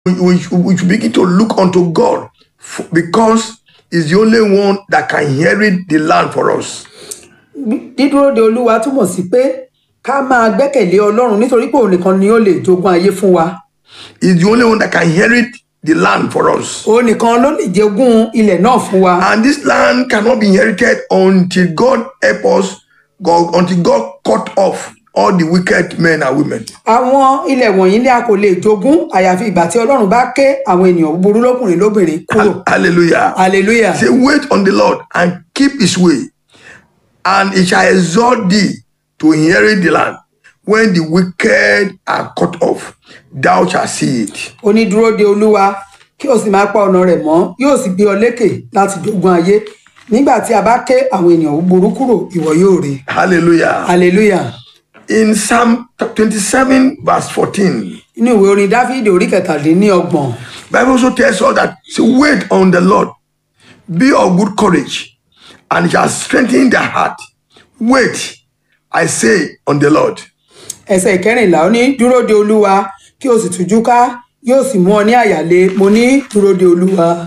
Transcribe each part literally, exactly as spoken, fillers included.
we should, we should begin to look unto God for, because He's the only one that can inherit the land for us. Dídúró de Olúwa túmọ̀ sí pé ká máa gbẹ́kẹ̀lé Ọlọ́run nítorí pé òun nìkan ni ó lè jogún ayé fún wa. He's the only one that can inherit the land for us. Òun nìkan ló lè jogún ilẹ̀ náà fún wa. And this land cannot be inherited until God help us, God, until God cut off all the wicked men and women. Àwọn ilẹ̀ wọ̀nyí ni a kò lè jogún àyàfi ìgbà tí Ọlọ́run bá ké àwọn ènìyàn búburú lọ́kùnrin lóbìnrin kúrò. Hallelujah. Hallelujah. Say, wait on the Lord and keep His way, and He shall exalt thee to inherit the land. When the wicked are cut off, thou shalt see it. Ó ní dúró de Olúwa kí o sì máa pa ọ̀nà rẹ̀ mọ́, yóò sì gbé ọ lékè láti jogún ayé. Nígbà tí a bá ké àwọn ènìyàn búburú kúrò, ìwọ yóò rí. Hallelujah. Hallelujah. In Psalm twenty-seven verse fourteen, Inú ìwé orin Dáfídì orí kẹtàdínlọ́gbọ̀n. Bible also tells us that, say, wait on the Lord, be of good courage, and He shall strengthen their heart. Wait, I say, on the Lord. Ẹsẹ̀ ìkẹrìnlá ó ní dúró de Olúwa kí o sì tújú ká, yóò sì mú ọ ní àyàlé. Mo ní dúró de Olúwa.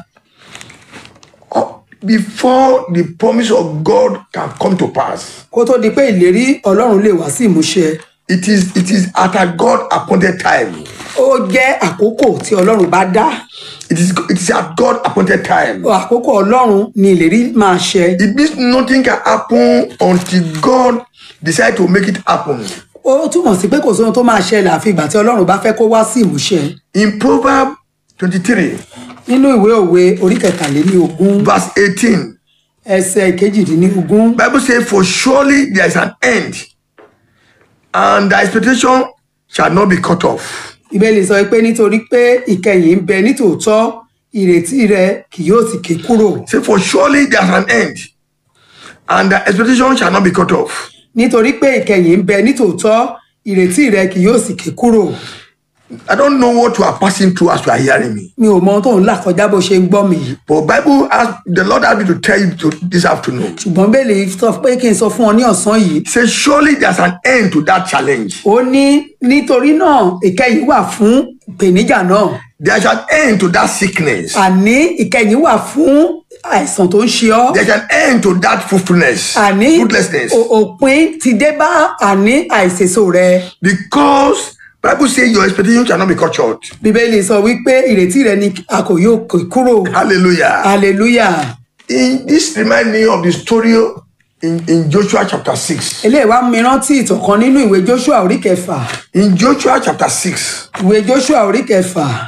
Before the promise of God can come to pass, Kó tó di pé ìlérí Ọlọ́run lè wá sí ìmúṣẹ. it is it is at a God appointed time. Ó jẹ́ àkókò tí Ọlọ́run bá dá. It is it is at God appointed time. Àkókò Ọlọ́run ni ìlérí máa ṣẹ. It means nothing can happen until God decide to make it happen. Ó túmọ̀ sí pé kò sóhun tó máa ṣẹlẹ̀ àfi ìgbà tí Ọlọ́run bá fẹ́ kó wá sí ìmúṣẹ. In Proverbs twenty-three, Nínú ìwé òwe orí kẹtàlélógún verse eighteen, ẹsẹ̀ kejìdínlógún. Bible says, "For surely there is an end, and the expectation shall not be cut off." Ìbéèlì sọ pé nítorí pé ìkẹyìn ń bẹ nítòótọ́, ìrètí rẹ̀ kì yóò sì ké kúrò. Say, "For surely there is an end, and the expectation shall not be cut off." Nítorí pé ìkẹyìn ń bẹ nítòótọ́, ìrètí rẹ̀ kì yóò sì ké kúrò. I don't know what you are passing through as you are hearing me, Mi ò mọ ohun tó ń là kọjá bó ṣe ń gbọ́ mi yìí. but Bible asked the Lord asked me to tell you to, this afternoon. Ṣùgbọ́n Bíbélì sọ pé kí n sọ fún ọ ní ọ̀sán yìí. He says, "Surely there is an end to that challenge. Ó ní nítorí náà ìkẹyìn wà fún ìpèníjà náà. There is an end to that sickness. Àní ìkẹyìn wà fún àìsàn tó ń ṣe ọ́. There is an end to that fruitfulness, Àní fruitlessness, ò- òpin ti dé bá àní àìsèso rẹ. because Bible says your expectation shall not be cut short." Bíbélì sọ wípé ìrètí rẹ ni a kò yóò ké kúrò. Hallelujah. Hallelujah. In this remind me of the story in, in Joshua chapter six. Eléyìí wá mú mi rántí ìtàn kan nínú ìwé Joshua orí kẹfà. In Joshua chapter six, Ìwé Joshua orí kẹfà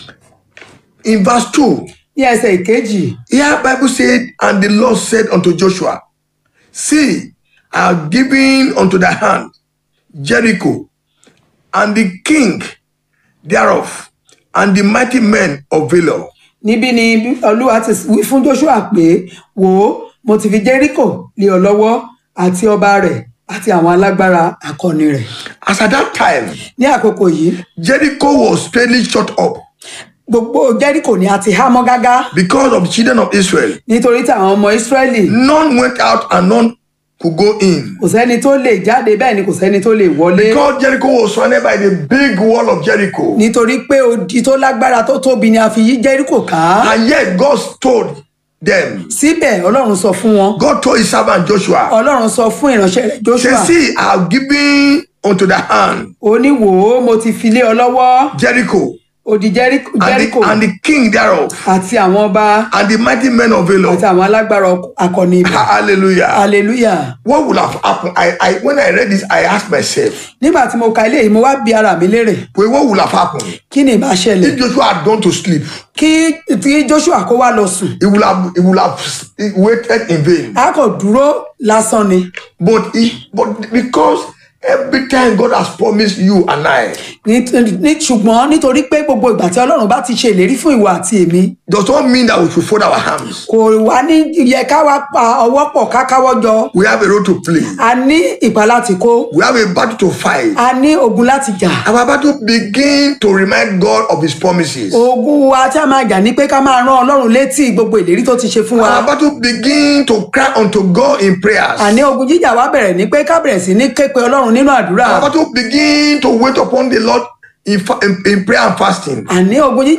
in verse two, ní ẹsẹ̀ ìkejì. here Bible said, "And the Lord said unto Joshua, See, I have given unto thy hand Jericho, and the king thereof, and the mighty men of valor." Níbí ni Olúwa ti wí fún Joshua pé wò ó mo ti fi Jericho lé ọ lọ́wọ́ àti ọba rẹ̀ àti àwọn alágbára akọni rẹ̀. As at that time, Ní àkókò yìí Jericho was straightly shut up gbogbo Jericho ni a ti há mọ́ gágá because of the children of Israel. nítorí tí àwọn ọmọ Ísírẹ́lì None went out and none could go in. kò sẹ́ni tó lè jáde bẹ́ẹ̀ ni kò sẹ́ni tó lè wọlé. Because Jericho was surrounded by the big wall of Jericho. Nítorí pé odi tó lágbára tó tóbi ni a fi yí Jericho ká. And yet God told them, Síbẹ̀ Ọlọ́run sọ fún wọn. God told his servant Joshua, Ọlọ́run sọ fún ìránṣẹ́ rẹ̀ say, Joshua. "See, I have given unto the hand Ó ní wò ó mo ti fi lé ọ lọ́wọ́ Jericho, odi Jericho and Jericho the, and the king thereof, àti àwọn ọba and the mighty men of àti valor." àwọn alágbára akọni ibẹ̀. Hallelujah. Hallelujah. What would have happened? I, I when I read this, I asked myself, Nígbà tí mo ka eléyìí mo wá bi ara mi léèrè well, what would have happened kí ni ìbá ṣẹlẹ̀ if Joshua had gone to sleep? kí tí Joshua kó wá lọ sùn. He would have he would have waited in vain. A kò dúró lásán ni. But he, but because every time God has promised you and I, Ní- ní- ṣùgbọ́n nítorí pé gbogbo ìgbà tí Ọlọ́run bá ti ṣe ìlérí fún ìwà àti èmi does not mean that we should fold our hands. kò wá ní yẹ ká wá pa ọwọ́ pọ̀ ká káwọ́ jọ. We have a role to play. A ní ìpà láti kó, We have a battle to fight. a ní ogun láti jà. Our battle begin to remind God of his promises. Ogun wa tí a máa jà ní pé ká máa rán Ọlọ́run létí gbogbo ìlérí tó ti ṣe fún wa. Our battle begin to cry unto God in prayers. Àní ogun jíjà wa bẹ̀rẹ̀ ní pé ká bẹ̀rẹ̀ sí ní ké pe Ọlọ́run nínú àdúrà. Our battle begin to wait upon the Lord in, fa- in, in prayer and fasting. àní ogun